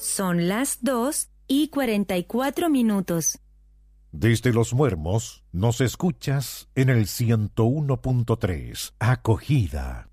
Son las 2:44. Desde Los Muermos nos escuchas en el 101.3. Acogida.